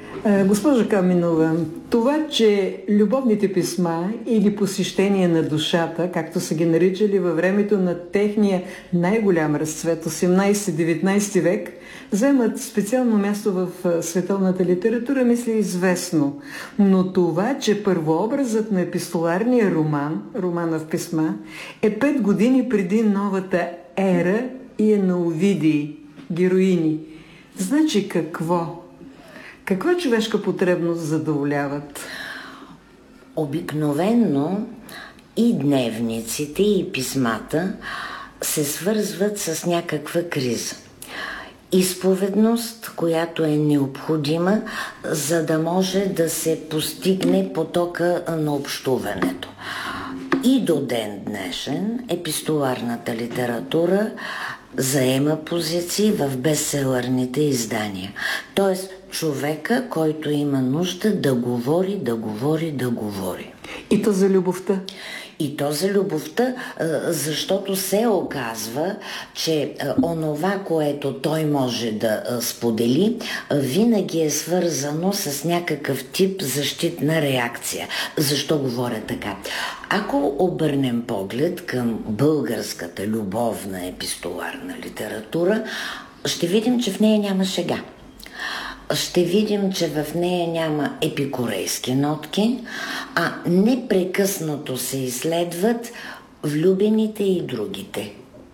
Госпожа Каменова, това, че любовните писма или посещения на душата, както са ги наричали във времето на техния най-голям разцвет, 18-19 век, вземат специално място в световната литература, мисля известно. Но това, че първообразът на епистоларния романа в писма, е 5 години преди новата ера и е на Овидий, героини. Значи какво? Каква човешка потребност задоволяват? Обикновенно и дневниците, и писмата се свързват с някаква криза. Изповедност, която е необходима, за да може да се постигне потока на общуването. И до ден днешен епистоларната литература заема позиции в бестселърните издания. Тоест човека, който има нужда да говори. И то за любовта. И то за любовта, защото се оказва, че онова, което той може да сподели, винаги е свързано с някакъв тип защитна реакция. Защо говоря така? Ако обърнем поглед към българската любовна епистоларна литература, ще видим, че в нея няма шега. Ще видим, че в нея няма епикурейски нотки, а непрекъснато се изследват влюбените и другите.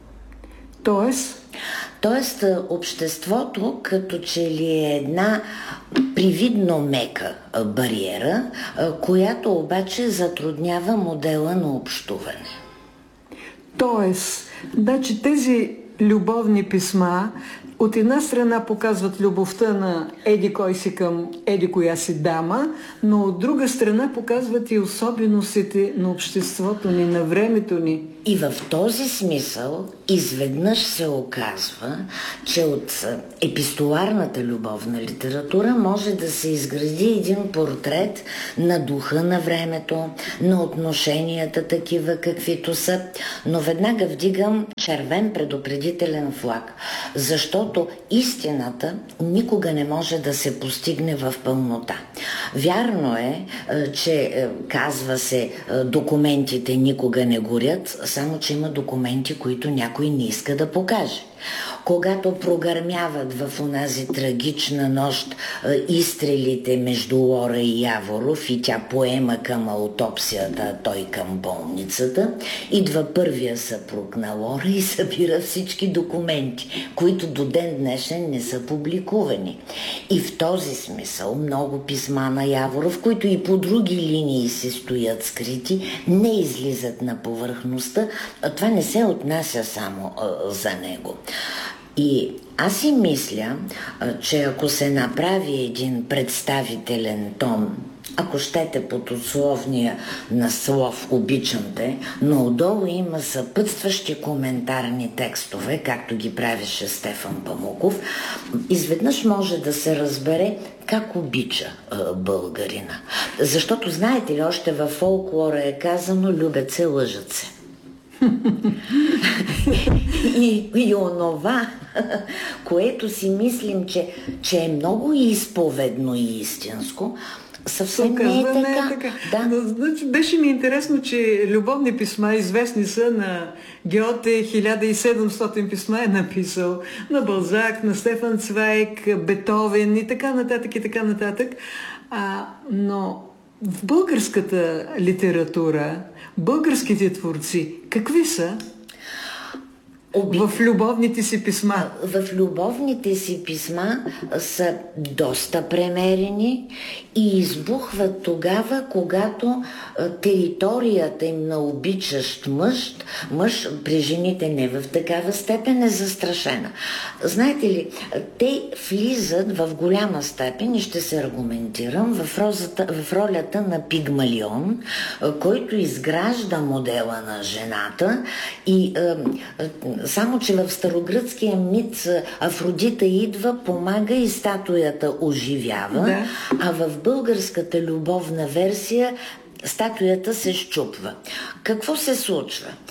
Тоест, обществото като че ли е една привидно мека бариера, която обаче затруднява модела на общуване. Значи тези любовни писма от една страна показват любовта на еди кой си към еди коя си дама, но от друга страна показват и особеностите на обществото ни, на времето ни. И в този смисъл изведнъж се оказва, че от епистоларната любовна литература може да се изгради един портрет на духа на времето, на отношенията такива каквито са, но веднага вдигам червен предупредителен флаг, защото истината никога не може да се постигне в пълнота. Вярно е, че казва се документите никога не горят, само че има документи, които някой не иска да покаже. Когато прогърмяват в онази трагична нощ изстрелите между Лора и Яворов и тя поема към аутопсията, а той към болницата, идва първия съпруг на Лора и събира всички документи, които до ден днешен не са публикувани. И в този смисъл много писма на Яворов, които и по други линии се стоят скрити, не излизат на повърхността. Това не се отнася само за него. И аз си мисля, че ако се направи един представителен том, ако щете под условния наслов "Обичам те", но отдолу има съпътстващи коментарни текстове, както ги правеше Стефан Памуков, изведнъж може да се разбере как обича българина. Защото, знаете ли, още във фолклора е казано "любят се, лъжат се". и онова, което си мислим, че е много изповедно и истинско, съвсем не е така. Да. Значи, беше ми интересно, че любовни писма известни са на Гьоте, 1700 писма е написал, на Балзак, на Стефан Цвайг, Бетовен и така нататък. Но в българската литература, българските творци, какви са? В любовните си писма. В любовните си писма са доста премерени и избухват тогава, когато територията им на обичащ мъж при жените не в такава степен е застрашена. Знаете ли, те влизат в голяма степен, и ще се аргументирам, в ролята на Пигмалион, който изгражда модела на жената и само че в старогръцкия мит Афродита идва, помага и статуята оживява, да. А в българската любовна версия статуята се счупва. Какво се случва?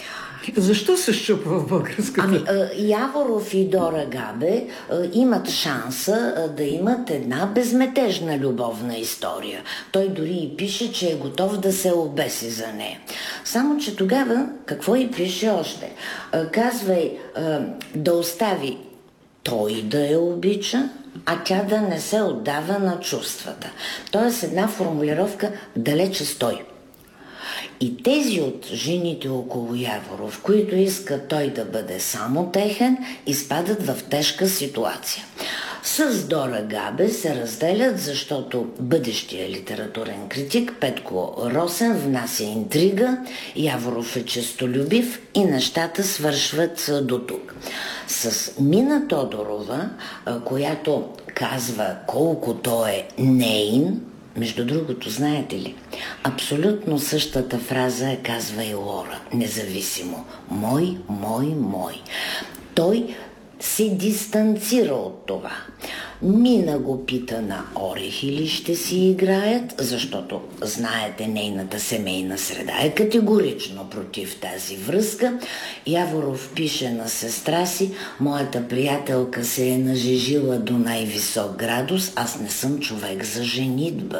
Защо се щупва в българската? Яворов и Дора Габе имат шанса да имат една безметежна любовна история. Той дори и пише, че е готов да се обеси за нея. Само, че тогава, какво и пише още? Казвай да остави той да я обича, а тя да не се отдава на чувствата. Тоест една формулировка далече стой. И тези от жените около Яворов, които искат той да бъде само техен, изпадат в тежка ситуация. С Дора Габе се разделят, защото бъдещия литературен критик Петко Росен внася интрига, Яворов е честолюбив и нещата свършват до тук. С Мина Тодорова, която казва колко той е нейн, между другото, знаете ли, абсолютно същата фраза казва и Лора, независимо. Мой, мой, мой. Той се дистанцира от това. Мина го пита на орехи ли ще си играят, защото, знаете, нейната семейна среда е категорично против тази връзка. Яворов пише на сестра си: моята приятелка се е нажежила до най-висок градус, аз не съм човек за женитба.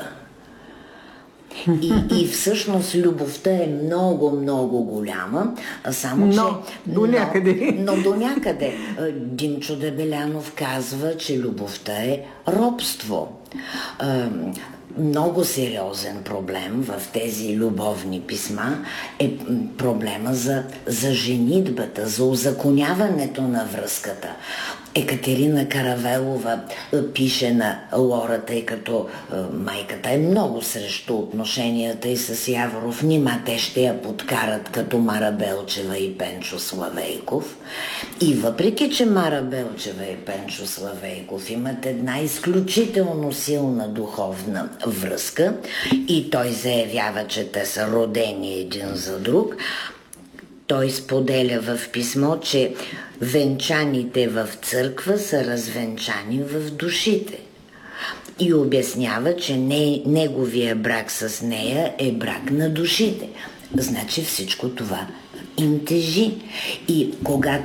И всъщност любовта е много, много голяма, само че... до някъде. Но до някъде. Димчо Дебелянов казва, че любовта е робство. Много сериозен проблем в тези любовни писма е проблема за женитбата, за узаконяването на връзката. Екатерина Каравелова пише на Лора, тъй като майката е много срещу отношенията и с Яворов. Нима те ще я подкарат като Мара Белчева и Пенчо Славейков. И въпреки, че Мара Белчева и Пенчо Славейков имат една изключително силна духовна връзка и той заявява, че те са родени един за друг, той споделя в писмо, че венчаните в църква са развенчани в душите. И обяснява, че неговия брак с нея е брак на душите. Значи всичко това им тежи. И когато